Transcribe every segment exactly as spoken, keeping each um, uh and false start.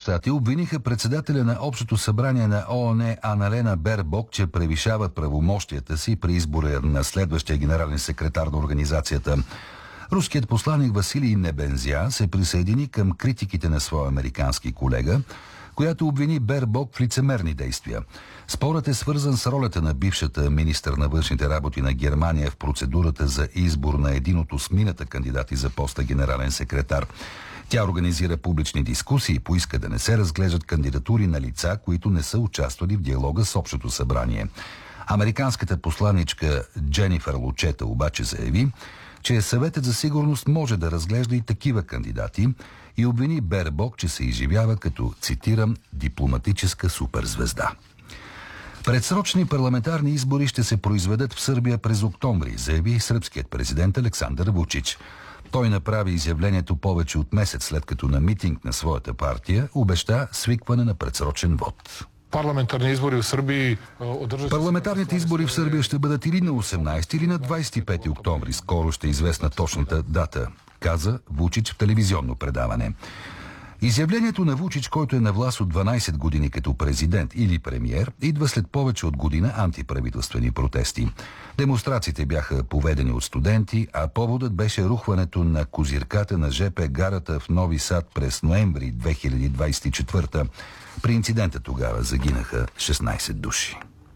щати обвиниха председателя на Общото събрание на ООН Аналена Бербок, че превишава правомощията си при избора на следващия генерален секретар на организацията. Руският посланик Василий Небензя се присъедини към критиките на своя американски колега, която обвини Бербок в лицемерни действия. Спорът е свързан с ролята на бившата министър на външните работи на Германия в процедурата за избор на един от осмината кандидати за поста генерален секретар. Тя организира публични дискусии и поиска да не се разглеждат кандидатури на лица, които не са участвали в диалога с Общото събрание. Американската посланичка Дженифър Лучета обаче заяви, че Съветът за сигурност може да разглежда и такива кандидати и обвини Бербок, че се изживява като, цитирам, дипломатическа суперзвезда. Предсрочни парламентарни избори ще се произведат в Сърбия през октомври, заяви сръбският президент Александър Вучич. Той направи изявлението повече от месец след като на митинг на своята партия обеща свикване на предсрочен вод. Парламентарни избори в Сърбия... Парламентарните избори в Сърбия ще бъдат или на осемнайсети или на двайсет и пети октомври. Скоро ще е известна точната дата, каза Вучич в телевизионно предаване. Изявлението на Вучич, който е на власт от дванайсет години като президент или премиер, идва след повече от година антиправителствени протести. Демонстрациите бяха поведени от студенти, а поводът беше рухването на козирката на ЖП гарата в Нови Сад през ноември две хиляди двайсет и четвърта. При инцидента тогава загинаха шестнайсет души.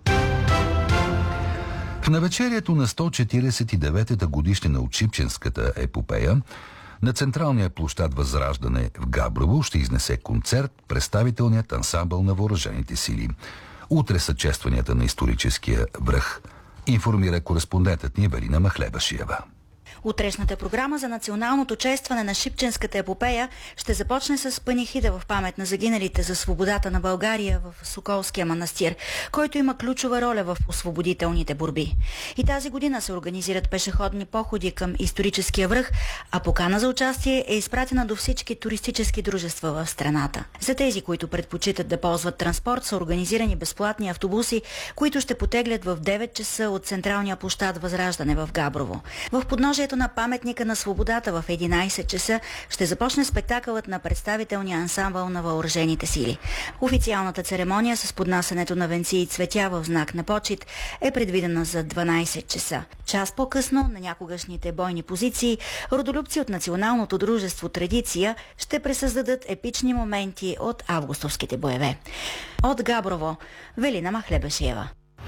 В навечерието на сто четирийсет и деветата годишнина от Шипченската епопея на централния площад Възраждане в Габрово ще изнесе концерт представителният ансамбъл на въоръжените сили. Утре са честванията на историческия връх, информира кореспондентът ни Евелина Махлебашиева. Утрешната програма за националното честване на Шипченската епопея ще започне с панихида в памет на загиналите за свободата на България в Соколския манастир, който има ключова роля в освободителните борби. И тази година се организират пешеходни походи към историческия връх, а покана за участие е изпратена до всички туристически дружества в страната. За тези, които предпочитат да ползват транспорт, са организирани безплатни автобуси, които ще потеглят в девет часа от централния площад Възраждане в Габрово. В подножието на паметника на свободата в единайсет часа ще започне спектакълът на представителния ансамбъл на въоръжените сили. Официалната церемония с поднасянето на венци и цветя в знак на почит е предвидена за дванайсет часа. Час по-късно на някогашните бойни позиции родолюбци от Националното дружество Традиция ще пресъздадат епични моменти от августовските боеве. От Габрово, Велина Махлебашиева.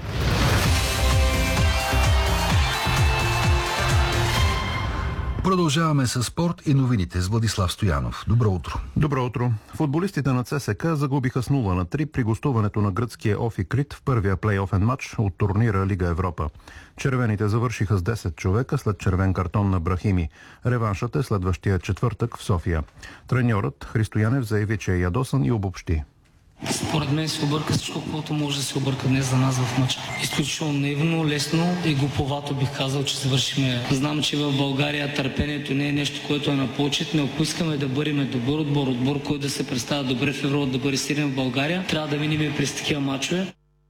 Продължаваме с спорт и новините с Владислав Стоянов. Добро утро. Добро утро. Футболистите на ЦСКА загубиха с нула на три при гостуването на гръцкия Офи Крит в първия плейофен матч от турнира Лига Европа. Червените завършиха с десет човека след червен картон на Брахими. Реваншът е следващия четвъртък в София. Треньорът Христо Янев заяви, че е ядосан и обобщи. Според мен се обърка всичко, което може да се обърка днес за нас в мача. Изключително наивно, лесно и глуповато бих казал, че завършиме. Знам, че в България търпението не е нещо, което е на почет, но ако искаме да бъдем добър отбор, отбор, който да се представя добре в Европа, да бъде силен в България, трябва да минем през такива мачове.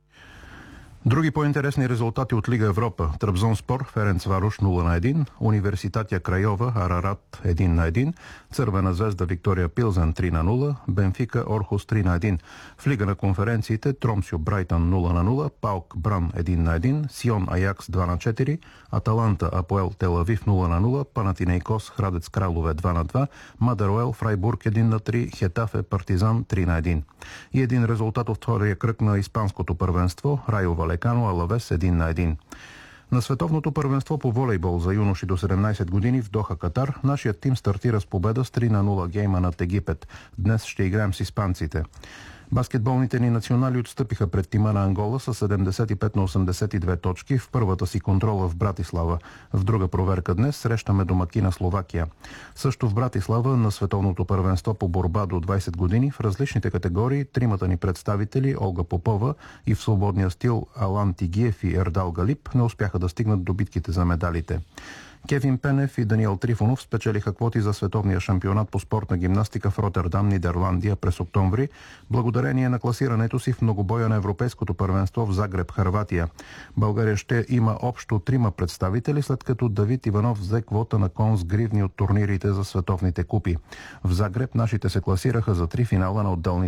Други по-интересни резултати от Лига Европа. Трабзонспор, Ференцварош нула на едно, Университатия Крайова, Арарат едно на едно, Цървена звезда Виктория Пилзен три на нула, Бенфика Орхус три на едно. В Лига на конференциите Тромсио Брайтън нула на нула, Паук Бран едно на едно, Сион Аякс два на четири, Аталанта Апоел Тел Авив нула на нула, Панатинейкос Храдец Кралове два на два, Мадеруел Фрайбург едно на три, Хетафе Партизан три на едно. И един резултат от втория кръг на испанското първенство, Райо Валекано Алавес едно на едно. На световното първенство по волейбол за юноши до седемнайсет години в Доха, Катар, нашият тим стартира с победа с три на нула гейма над Египет. Днес ще играем с испанците. Баскетболните ни национали отстъпиха пред тима на Ангола с седемдесет и пет на осемдесет и две точки в първата си контрола в Братислава. В друга проверка днес срещаме домакина Словакия. Също в Братислава на световното първенство по борба до двайсет години в различните категории тримата ни представители Олга Попова и в свободния стил Алан Тигиев и Ердал Галип не успяха да стигнат до битките за медалите. Кевин Пенев и Даниел Трифонов спечелиха квоти за световния шампионат по спортна гимнастика в Ротердам, Нидерландия през октомври, благодарение на класирането си в многобоя на Европейското първенство в Загреб, Хърватия. България ще има общо трима представители, след като Давид Иванов взе квота на кон с гривни от турнирите за световните купи. В Загреб нашите се класираха за три финала на отделни